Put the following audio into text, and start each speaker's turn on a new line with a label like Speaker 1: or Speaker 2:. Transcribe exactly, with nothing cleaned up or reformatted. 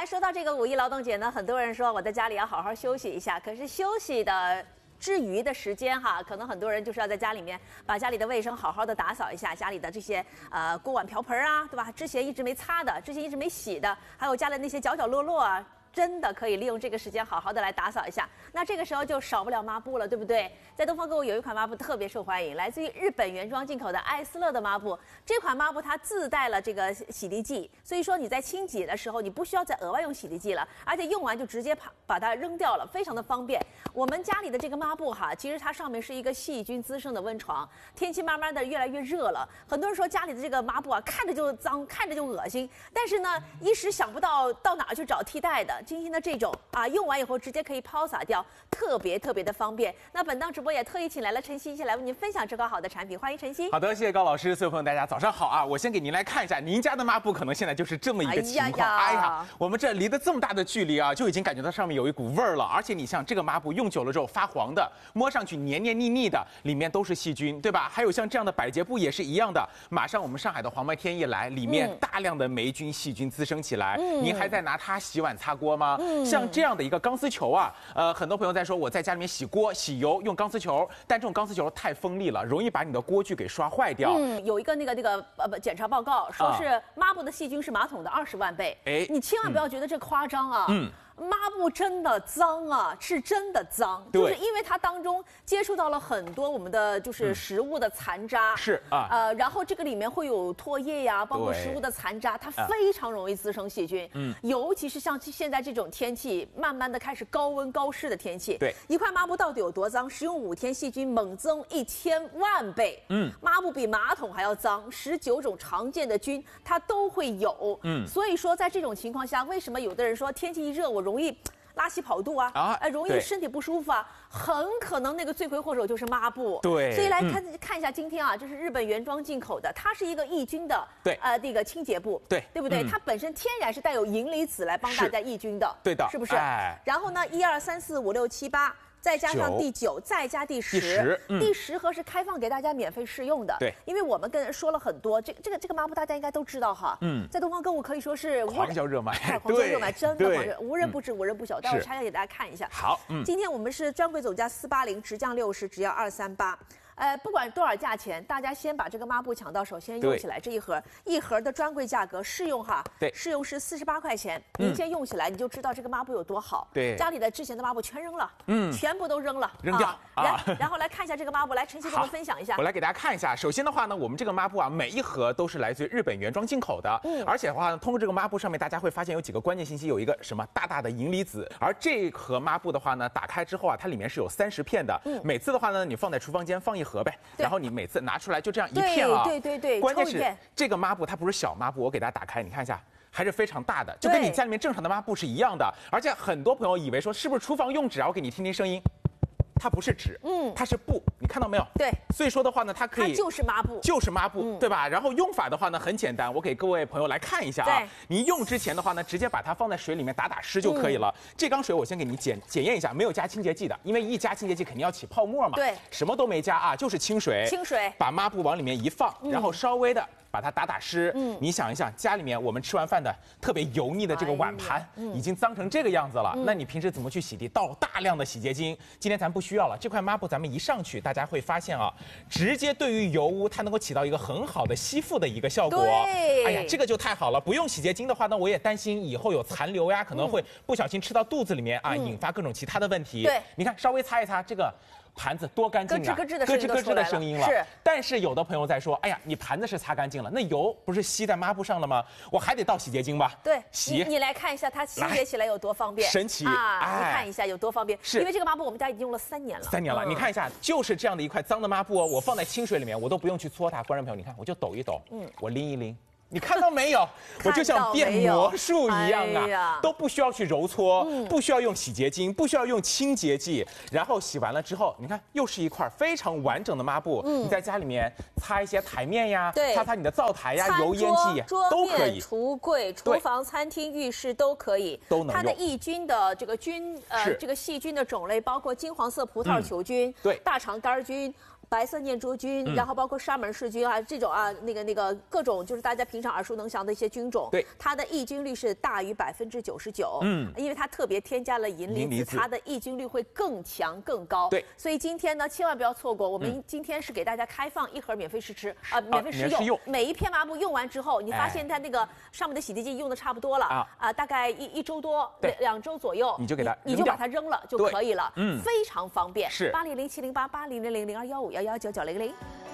Speaker 1: 来说到这个五一劳动节呢，很多人说我在家里要好好休息一下，可是休息的之余的时间哈，可能很多人就是要在家里面把家里的卫生好好的打扫一下，家里的这些呃锅碗瓢盆啊，对吧？之前一直没擦的，之前一直没洗的，还有家里那些角角落落啊。 真的可以利用这个时间好好的来打扫一下，那这个时候就少不了抹布了，对不对？在东方购物有一款抹布特别受欢迎，来自于日本原装进口的艾斯乐的抹布。这款抹布它自带了这个洗涤剂，所以说你在清洁的时候你不需要再额外用洗涤剂了，而且用完就直接把把它扔掉了，非常的方便。我们家里的这个抹布哈，其实它上面是一个细菌滋生的温床，天气慢慢的越来越热了，很多人说家里的这个抹布啊看着就脏，看着就恶心，但是呢一时想不到到哪儿去找替代的。 今天的这种啊，用完以后直接可以抛洒掉，特别特别的方便。那本档直播也特意请来了晨曦，一起来为您分享这款好的产品，欢迎晨曦。
Speaker 2: 好的，谢谢高老师，所有朋友大家早上好啊！我先给您来看一下，您家的抹布可能现在就是这么一个情况。哎 呀, 哎呀，我们这离得这么大的距离啊，就已经感觉到上面有一股味儿了。而且你像这个抹布用久了之后发黄的，摸上去黏黏腻腻的，里面都是细菌，对吧？还有像这样的百洁布也是一样的，马上我们上海的黄白天一来，里面大量的霉菌细菌滋生起来，嗯、您还在拿它洗碗擦锅吗？嗯 像这样的一个钢丝球啊，呃，很多朋友在说我在家里面洗锅、洗油用钢丝球，但这种钢丝球太锋利了，容易把你的锅具给刷坏掉。
Speaker 1: 嗯，有一个那个那个呃不检查报告说是抹布的细菌是马桶的二十万倍。哎，你千万不要觉得这夸张啊。嗯。 抹布真的脏啊，是真的脏，就是因为它当中接触到了很多我们的就是食物的残渣，嗯、是啊，呃，然后这个里面会有唾液呀，包括食物的残渣，它非常容易滋生细菌，嗯，尤其是像现在这种天气，慢慢的开始高温高湿的天气，对，一块抹布到底有多脏？使用五天，细菌猛增一千万倍，嗯，抹布比马桶还要脏，十九种常见的菌它都会有，嗯，所以说在这种情况下，为什么有的人说天气一热我 容易拉稀跑肚啊，啊，呃，容易身体不舒服啊，很可能那个罪魁祸首就是抹布。对，所以来看、嗯、看一下今天啊，这是日本原装进口的，它是一个抑菌的，对，呃，那个清洁布，对，对不对？嗯、它本身天然是带有银离子来帮大家抑菌的，对的，是不是？哎，然后呢，一二三四五六七八。 再加上第九，再加第十，第十、嗯、第十盒是开放给大家免费试用的。对，因为我们跟人说了很多，这这个这个抹布大家应该都知道哈。嗯，在东方购物可以说是
Speaker 2: 狂销热卖，
Speaker 1: 狂销热卖，真的狂销，无人不知，无人不晓。待会儿拆开给大家看一下。好，嗯，今天我们是专柜总价四八零，直降六十，只要二三八。 呃，不管多少价钱，大家先把这个抹布抢到手，先用起来。这一盒一盒的专柜价格试用哈，对，试用是四十八块钱。您先用起来，你就知道这个抹布有多好。对，家里的之前的抹布全扔了，嗯，全部都扔了，扔掉。啊，然后来看一下这个抹布，来晨曦给我们分享一下。
Speaker 2: 我来给大家看一下。首先的话呢，我们这个抹布啊，每一盒都是来自于日本原装进口的，嗯，而且的话呢，通过这个抹布上面，大家会发现有几个关键信息，有一个什么大大的银离子。而这盒抹布的话呢，打开之后啊，它里面是有三十片的，嗯，每次的话呢，你放在厨房间放一盒呗，然后你 你每次拿出来就这样一片啊，
Speaker 1: 对对对，
Speaker 2: 关键是这个抹布它不是小抹布，我给大家打开，你看一下，还是非常大的，就跟你家里面正常的抹布是一样的。而且很多朋友以为说是不是厨房用纸啊？我给你听听声音。 它不是纸，嗯，它是布，你看到没有？对，所以说的话呢，它可以，
Speaker 1: 它就是抹布，
Speaker 2: 就是抹布，嗯、对吧？然后用法的话呢，很简单，我给各位朋友来看一下啊。你用之前的话呢，直接把它放在水里面打打湿就可以了。嗯、这缸水我先给你检检验一下，没有加清洁剂的，因为一加清洁剂肯定要起泡沫嘛。对，什么都没加啊，就是清水。清水，把抹布往里面一放，嗯、然后稍微的 把它打打湿，嗯，你想一想，家里面我们吃完饭的特别油腻的这个碗盘，哎嗯、已经脏成这个样子了，嗯、那你平时怎么去洗涤？倒大量的洗洁精，今天咱不需要了。这块抹布咱们一上去，大家会发现啊，直接对于油污它能够起到一个很好的吸附的一个效果。对，哎呀，这个就太好了。不用洗洁精的话呢，我也担心以后有残留呀，可能会不小心吃到肚子里面啊，嗯、引发各种其他的问题。对，你看稍微擦一擦这个 盘子多干净啊，咯吱咯吱咯吱的声音了。是，但是有的朋友在说，哎呀，你盘子是擦干净了，那油不是吸在抹布上了吗？我还得倒洗洁精吧？对，洗。你
Speaker 1: 来看一下它清洁起来有多方便，
Speaker 2: 神奇
Speaker 1: 啊！你看一下有多方便，是因为这个抹布我们家已经用了三年了。
Speaker 2: 三年了，你看一下，就是这样的一块脏的抹布哦，我放在清水里面，我都不用去搓它。观众朋友，你看，我就抖一抖，嗯，我拎一拎。 你看到没有？我就像变魔术一样啊，哎、都不需要去揉搓，嗯、不需要用洗洁精，不需要用清洁剂，然后洗完了之后，你看又是一块非常完整的抹布。嗯、你在家里面擦一些台面呀，擦擦你的灶台呀、油烟剂都可以。
Speaker 1: 橱柜、厨房、餐厅、浴室都可以。都能用。它的抑菌的这个菌呃这个细菌的种类包括金黄色葡萄球菌、嗯、对大肠杆菌。 白色念珠菌，嗯、然后包括沙门氏菌啊，这种啊，那个那个各种就是大家平常耳熟能详的一些菌种，
Speaker 2: 对，
Speaker 1: 它的抑菌率是大于百分之九十九，嗯，因为它特别添加了银离子，离子它的抑菌率会更强更高，
Speaker 2: 对，
Speaker 1: 所以今天呢，千万不要错过，我们今天是给大家开放一盒免费试吃啊、呃，免费试用，用每一片抹布用完之后，你发现它那个上面的洗涤剂用的差不多了啊，啊、呃，大概一一周多，两两周左右，
Speaker 2: 你就给它，
Speaker 1: 你就把它扔了就可以了，
Speaker 2: 嗯，
Speaker 1: 非常方便，
Speaker 2: 是
Speaker 1: 八零零七零八八零零零零二幺五幺幺九九零零。